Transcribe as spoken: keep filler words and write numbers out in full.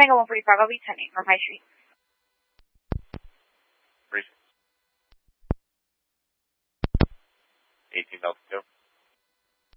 Tango one forty-five, I'll be ten eight from High Street. eighteen Delta two.